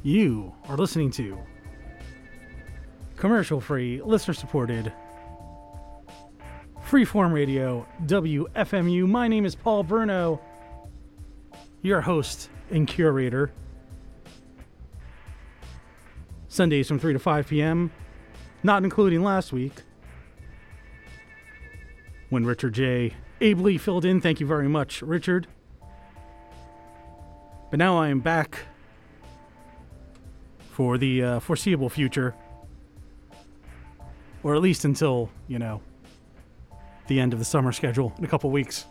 You are listening to commercial-free, listener-supported, freeform radio, WFMU. My name is Paul Bruno, your host and curator. Sundays from 3 to 5 p.m., not including last week, when Richard J. ably filled in. Thank you very much, Richard. But now I am back for the foreseeable future, or at least until, the end of the summer schedule in a couple weeks.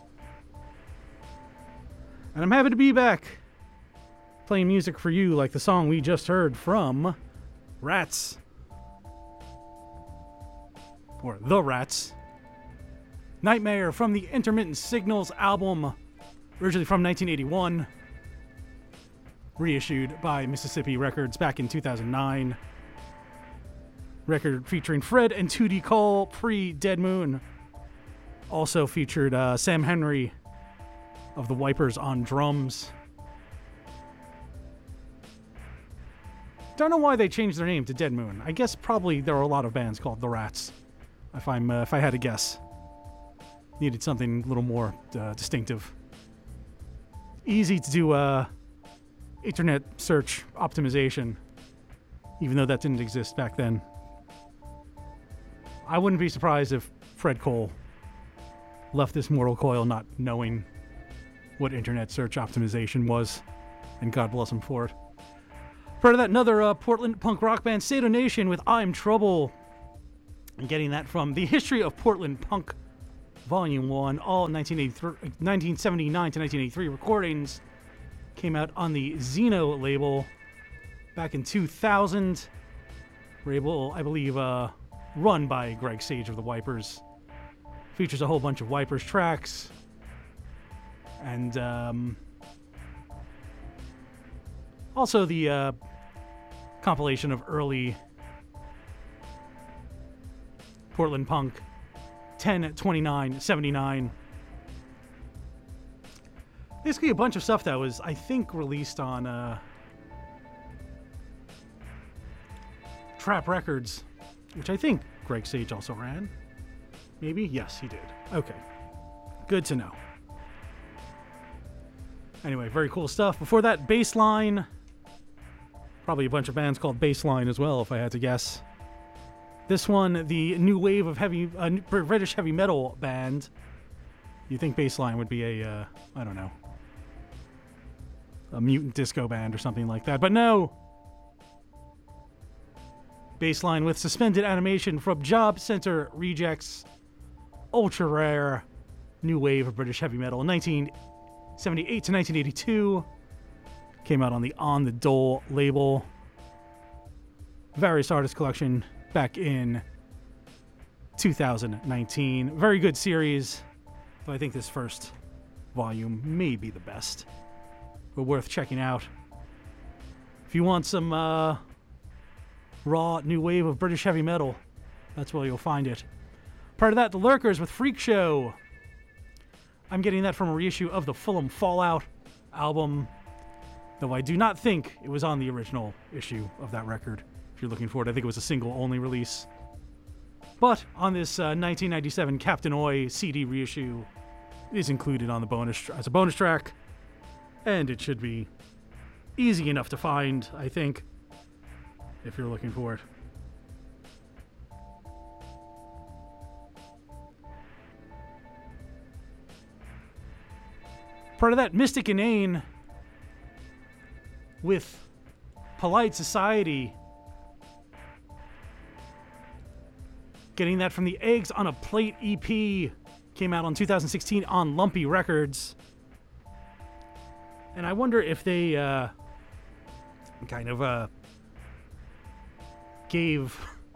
And I'm happy to be back playing music for you, like the song we just heard from Rats, or The Rats. Nightmare from the Intermittent Signals album, originally from 1981, reissued by Mississippi Records back in 2009. Record featuring Fred and Tootie Cole, pre-Dead Moon. Also featured Sam Henry of the Wipers on drums. Don't know why they changed their name to Dead Moon. I guess probably there are a lot of bands called The Rats, if I had to guess. Needed something a little more distinctive. Easy to do internet search optimization, even though that didn't exist back then. I wouldn't be surprised if Fred Cole left this mortal coil not knowing what internet search optimization was, and God bless him for it. Part of that, another Portland punk rock band, Sado Nation, with I'm Trouble. I'm getting that from The History of Portland Punk, Volume 1, all 1979 to 1983 recordings. Came out on the Xeno label back in 2000. Label, I believe, run by Greg Sage of the Wipers. Features a whole bunch of Wipers tracks. And also the compilation of early Portland punk, 10/29/79. Basically a bunch of stuff that was, I think, released on Trap Records, which I think Greg Sage also ran. Maybe? Yes, he did. Okay. Good to know. Anyway, very cool stuff. Before that, Baseline. Probably a bunch of bands called Baseline as well, if I had to guess. This one, the new wave of British heavy metal band. You think Baseline would be a mutant disco band or something like that, but no. Baseline with Suspended Animation from Job Center Rejects. Ultra rare new wave of British heavy metal. 1978 to 1982. Came out on the On the Dole label. Various artist collection back in 2019. Very good series, though I think this first volume may be the best, but worth checking out. If you want some raw new wave of British heavy metal, that's where you'll find it. Part of that, The Lurkers with Freak Show. I'm getting that from a reissue of the Fulham Fallout album, though I do not think it was on the original issue of that record. If you're looking for it, I think it was a single-only release. But on this 1997 Captain Oi CD reissue, it is included on the as a bonus track, and it should be easy enough to find, I think, if you're looking for it. Part of that, Mystic Inane with Polite Society. Getting that from the Eggs on a Plate EP. Came out on 2016 on Lumpy Records. And I wonder if they gave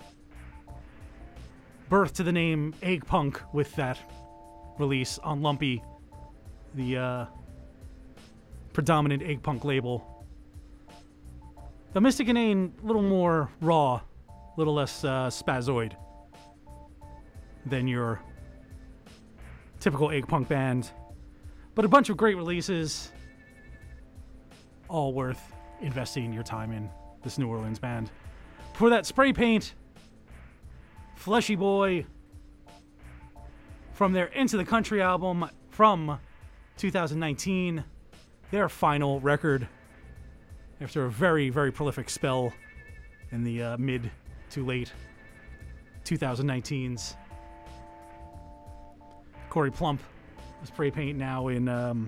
birth to the name Egg Punk with that release on Lumpy, the predominant Egg Punk label. The Mystic Inane, a little more raw, a little less spazoid than your typical Egg Punk band. But a bunch of great releases, all worth investing your time in this New Orleans band. Before that, Spray Paint, Fleshy Boy, from their Into the Country album from 2019, their final record after a very, very prolific spell in the mid to late 2019s. Corey Plump, Spray Paint, now in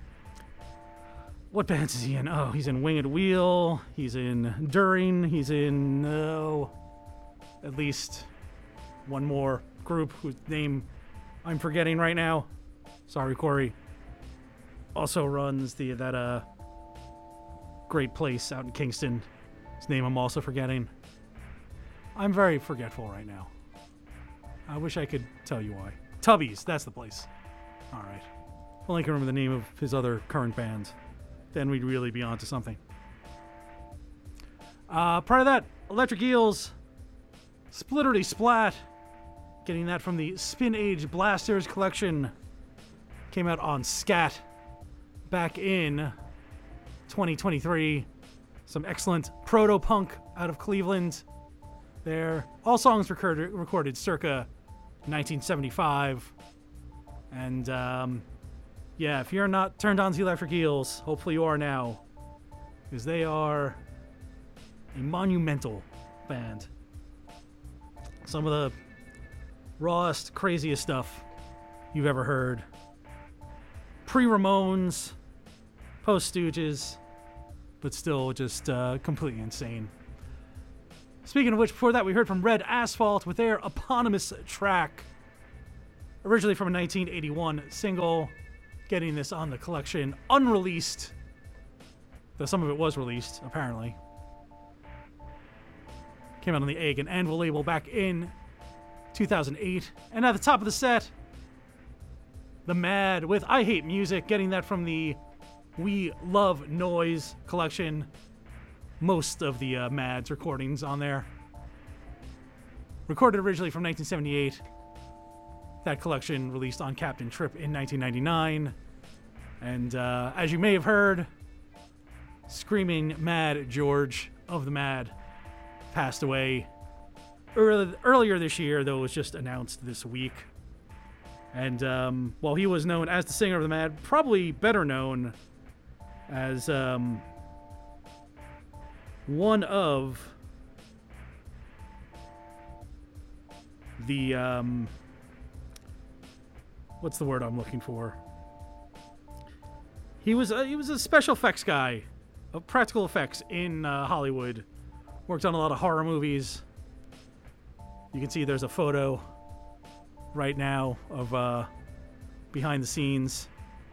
what bands is he in? Oh, he's in Winged Wheel, he's in During, he's in at least one more group whose name I'm forgetting right now. Sorry, Corey. Also runs that great place out in Kingston. His name I'm also forgetting. I'm very forgetful right now. I wish I could tell you why. Tubby's, that's the place. All right. If only I can remember the name of his other current bands. Then we'd really be onto something. Prior to that, Electric Eels, Splitterty Splat, getting that from the Spin Age Blasters collection. Came out on Scat back in 2023. Some excellent proto-punk out of Cleveland there. All songs recorded circa 1975. And yeah, if you're not turned on to the Electric Eels, hopefully you are now, because they are a monumental band. Some of the rawest, craziest stuff you've ever heard. Pre-Ramones, post-Stooges, but still just completely insane. Speaking of which, before that we heard from Red Asphalt with their eponymous track, originally from a 1981 single, getting this on the collection unreleased, though some of it was released, apparently. Came out on the Egg and Anvil label back in 2008. And at the top of the set, The Mad with I Hate Music, getting that from the We Love Noise collection. Most of the Mad's recordings on there. Recorded originally from 1978. That collection released on Captain Trip in 1999. And as you may have heard, Screaming Mad George of the Mad passed away earlier this year, though it was just announced this week. And while he was known as the singer of the Mad, probably better known as one of the what's the word I'm looking for? He was a special effects guy of practical effects in Hollywood. Worked on a lot of horror movies. You can see there's a photo right now of behind the scenes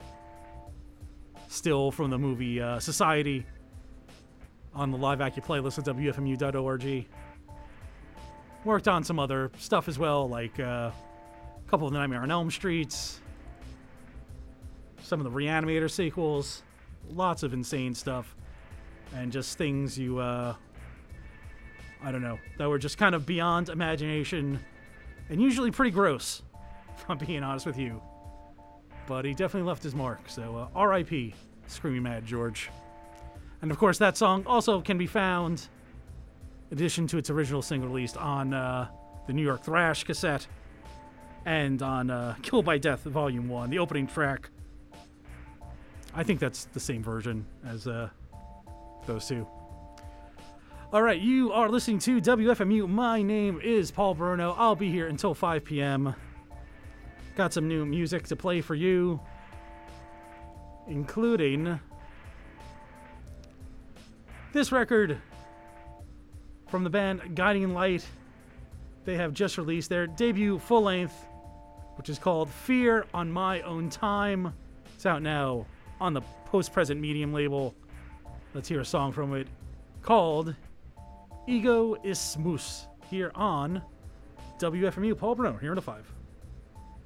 still from the movie Society on the Live Acu playlist at WFMU.org. Worked on some other stuff as well, like a couple of the Nightmare on Elm Streets, some of the Reanimator sequels, lots of insane stuff, and just things you, I don't know, that were just kind of beyond imagination, and usually pretty gross, if I'm being honest with you. But he definitely left his mark, so R.I.P. Screaming Mad George. And of course, that song also can be found, in addition to its original single released on the New York Thrash cassette, and on Kill by Death Volume 1, the opening track. I think that's the same version as those two. All right, you are listening to WFMU. My name is Paul Bruno. I'll be here until 5 p.m. Got some new music to play for you, including this record from the band Guiding Light. They have just released their debut full-length, which is called Fear on My Own Time. It's out now on the Post-Present Medium label. Let's hear a song from it called Ego Ismus here on WFMU. Paul Bruno, here in the 5.